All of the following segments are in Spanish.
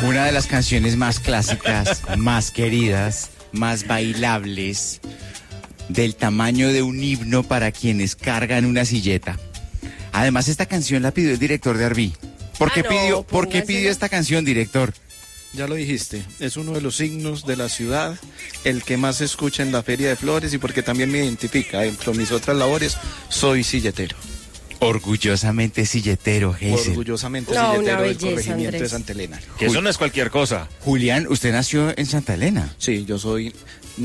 Una de las canciones más clásicas, más queridas, más bailables, del tamaño de un himno para quienes cargan una silleta. Además, esta canción la pidió el director de Arví. ¿Por qué pidió esta canción, director? Ya lo dijiste, es uno de los signos de la ciudad, el que más se escucha en la Feria de Flores y porque también me identifica. Entre mis otras labores, soy silletero. Orgullosamente silletero, Geisel. Orgullosamente No, silletero del belleza, corregimiento Andrés. de Santa Elena. Que eso no es cualquier cosa. Julián, usted nació en Santa Elena. Sí, yo soy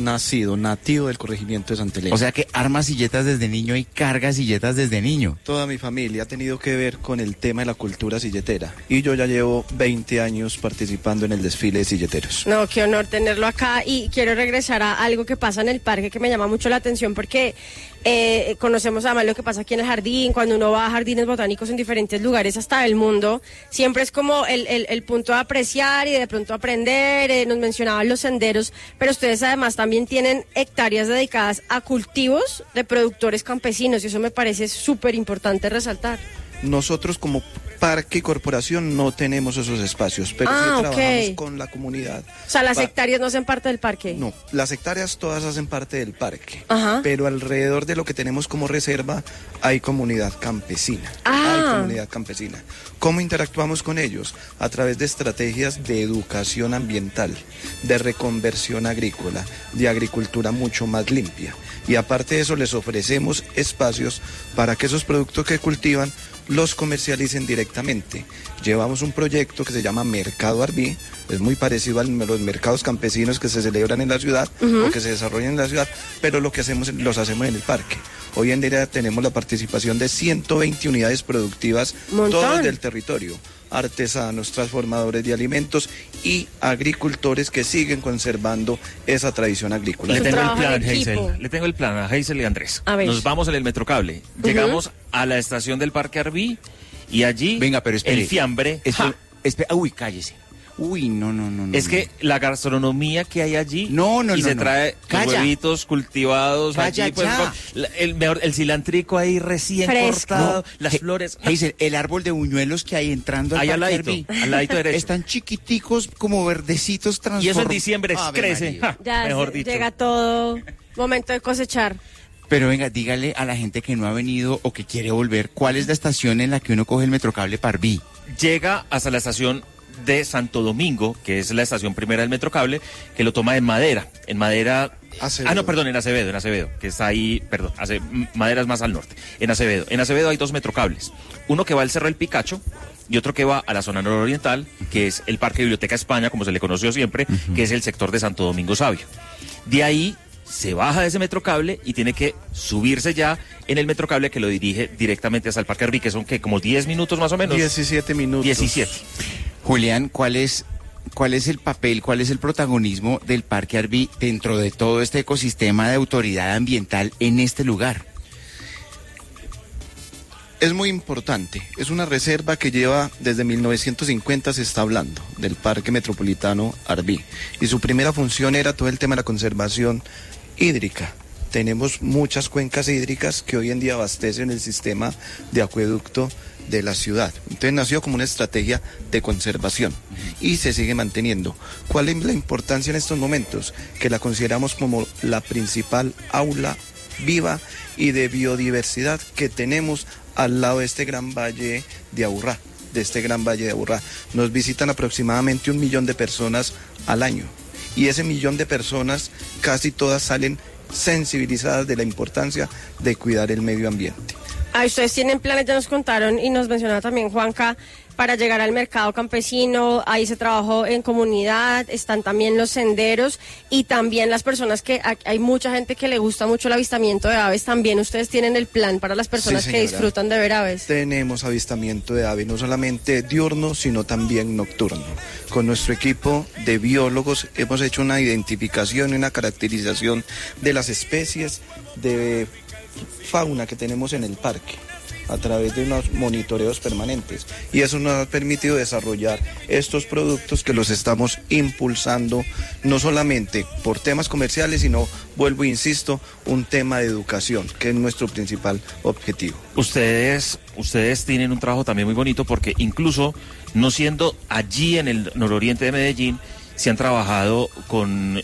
nativo del corregimiento de Santa Elena. O sea que arma silletas desde niño y carga silletas desde niño. Toda mi familia ha tenido que ver con el tema de la cultura silletera. Y yo ya llevo 20 años participando en el desfile de silleteros. No, qué honor tenerlo acá y quiero regresar a algo que pasa en el parque que me llama mucho la atención porque conocemos además lo que pasa aquí en el jardín, cuando uno va a jardines botánicos en diferentes lugares hasta el mundo, siempre es como el punto de apreciar y de pronto aprender, nos mencionaban los senderos, pero ustedes además también tienen hectáreas dedicadas a cultivos de productores campesinos y eso me parece súper importante resaltar. Nosotros como parque y corporación no tenemos esos espacios, pero sí trabajamos con la comunidad. O sea, las hectáreas no hacen parte del parque. No, las hectáreas todas hacen parte del parque, Ajá. pero alrededor de lo que tenemos como reserva hay comunidad campesina. Ah. Hay comunidad campesina. ¿Cómo interactuamos con ellos? A través de estrategias de educación ambiental, de reconversión agrícola, de agricultura mucho más limpia. Y aparte de eso les ofrecemos espacios para que esos productos que cultivan los comercialicen directamente. Llevamos un proyecto que se llama Mercado Arví, es muy parecido a los mercados campesinos que se celebran en la ciudad o que se desarrollan en la ciudad, pero lo que hacemos los hacemos en el parque. Hoy en día tenemos la participación de 120 unidades productivas, todas del territorio, artesanos, transformadores de alimentos y agricultores que siguen conservando esa tradición agrícola. Le tengo el plan, Geisel. Le tengo el plan a Geisel y a Andrés. Nos vamos en el Metrocable. Llegamos a la estación del Parque Arví y allí espere, el fiambre. Uy, cállese. Uy, no. Es que la gastronomía que hay allí se trae los huevitos cultivados allí, pues, el cilantrico ahí recién cortado, las flores. Geisel, el árbol de buñuelos que hay entrando al ladito derecho. Están chiquiticos, como verdecitos transformados. Y eso en diciembre crece. Mejor dicho. Llega todo, momento de cosechar. Pero venga, dígale a la gente que no ha venido o que quiere volver, ¿cuál es la estación en la que uno coge el Metrocable para Arví? Llega hasta la estación de Santo Domingo, que es la estación primera del Metrocable, que lo toma en Madera. En Acevedo, que está ahí, Madera es más al norte. En Acevedo hay 2 Metrocables. Uno que va al Cerro El Picacho y otro que va a la zona nororiental, que es el Parque Biblioteca España, como se le conoció siempre, que es el sector de Santo Domingo Sabio. De ahí se baja de ese Metrocable y tiene que subirse ya en el Metrocable que lo dirige directamente hasta el Parque Arví, que son como 10 minutos más o menos. 17 minutos. 17. Julián, ¿cuál es el papel, cuál es el protagonismo del Parque Arví dentro de todo este ecosistema de autoridad ambiental en este lugar? Es muy importante, es una reserva que lleva desde 1950 se está hablando del Parque Metropolitano Arví y su primera función era todo el tema de la conservación hídrica. Tenemos muchas cuencas hídricas que hoy en día abastecen el sistema de acueducto de la ciudad. Entonces nació como una estrategia de conservación y se sigue manteniendo. ¿Cuál es la importancia en estos momentos? Que la consideramos como la principal aula viva y de biodiversidad que tenemos al lado de este gran valle de Aburrá, Nos visitan aproximadamente 1 millón de personas al año y ese 1 millón de personas casi todas salen sensibilizadas de la importancia de cuidar el medio ambiente. Ustedes tienen planes, ya nos contaron y nos mencionaba también Juanca, para llegar al mercado campesino, ahí se trabajó en comunidad, están también los senderos y también las personas que, hay mucha gente que le gusta mucho el avistamiento de aves, también ustedes tienen el plan para las personas que disfrutan de ver aves. Tenemos avistamiento de aves, no solamente diurno, sino también nocturno. Con nuestro equipo de biólogos hemos hecho una identificación y una caracterización de las especies de fauna que tenemos en el parque. a través de unos monitoreos permanentes. Y eso nos ha permitido desarrollar estos productos que los estamos impulsando, no solamente por temas comerciales, sino, vuelvo e insisto, un tema de educación, que es nuestro principal objetivo. Ustedes tienen un trabajo también muy bonito porque incluso no siendo allí en el nororiente de Medellín, se han trabajado con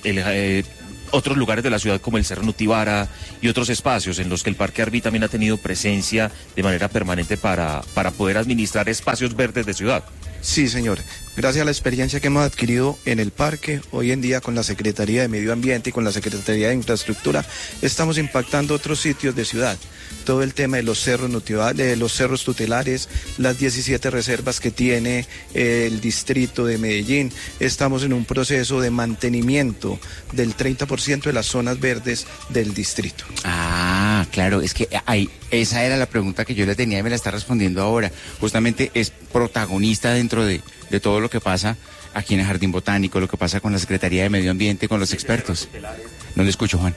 otros lugares de la ciudad como el Cerro Nutibara y otros espacios en los que el Parque Arví también ha tenido presencia de manera permanente para poder administrar espacios verdes de ciudad. Sí, señor. Gracias a la experiencia que hemos adquirido en el parque, hoy en día con la Secretaría de Medio Ambiente y con la Secretaría de Infraestructura, estamos impactando otros sitios de ciudad. Todo el tema de los cerros de los cerros tutelares, las 17 reservas que tiene el distrito de Medellín. Estamos en un proceso de mantenimiento del 30% de las zonas verdes del distrito. Ah, claro, es que esa era la pregunta que yo le tenía y me la está respondiendo ahora. Justamente es protagonista dentro de todo lo que pasa aquí en el Jardín Botánico, lo que pasa con la Secretaría de Medio Ambiente, con los expertos. No le escucho, Juan.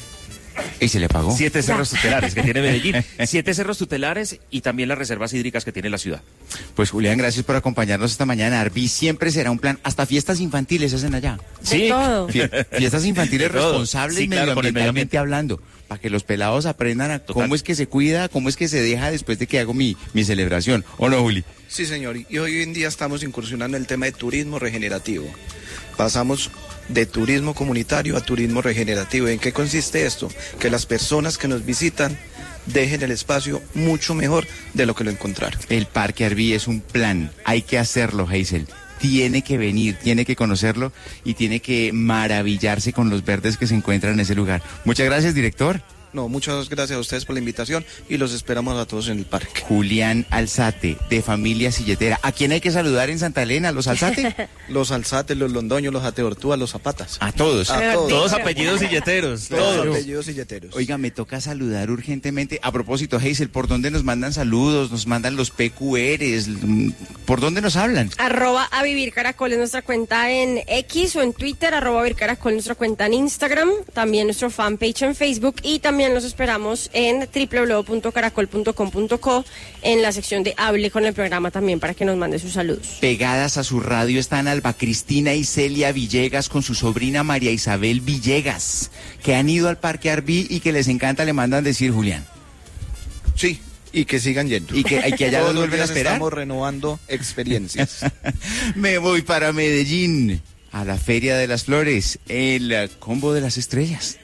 ¿Y se le pagó? 7 cerros tutelares que tiene Medellín, 7 cerros tutelares y también las reservas hídricas que tiene la ciudad. Pues Julián, gracias por acompañarnos esta mañana. Arví siempre será un plan, hasta fiestas infantiles hacen allá. Sí, todo. Fiestas infantiles De todo. responsables, Sí, claro, con el medio medioambientalmente ambiente. hablando, para que los pelados aprendan a Total. cómo es que se cuida, cómo es que se deja después de que hago mi celebración. ¿O no, Juli? Sí, señor. Y hoy en día estamos incursionando en el tema de turismo regenerativo. Pasamos de turismo comunitario a turismo regenerativo. ¿En qué consiste esto? Que las personas que nos visitan dejen el espacio mucho mejor de lo que lo encontraron. El Parque Arví es un plan, hay que hacerlo, Hazel. Tiene que venir, tiene que conocerlo y tiene que maravillarse con los verdes que se encuentran en ese lugar. Muchas gracias, director. No, muchas gracias a ustedes por la invitación y los esperamos a todos en el parque. Julián Alzate, de Familia Silletera. ¿A quién hay que saludar en Santa Elena? ¿Los Alzate? Los Alzates, los Londoños, los Ateortúa, los Zapatas. A todos. A todos. Todos apellidos silleteros. Todos Todos. apellidos silleteros. Oiga, me toca saludar urgentemente. A propósito, Hazel, ¿por dónde nos mandan saludos? ¿Nos mandan los PQRs? ¿Por dónde nos hablan? @avivircaracol es nuestra cuenta en X o en Twitter, @avivircaracol nuestra cuenta en Instagram, también nuestro fanpage en Facebook y también los esperamos en www.caracol.com.co en la sección de Hable con el programa también para que nos mande sus saludos. Pegadas a su radio están Alba Cristina y Celia Villegas con su sobrina María Isabel Villegas, que han ido al Parque Arví y que les encanta, le mandan decir, Julián. Sí, y que sigan yendo. Y que allá Todos los los vuelven a días esperar. estamos renovando experiencias. Me voy para Medellín, a la Feria de las Flores, el Combo de las Estrellas.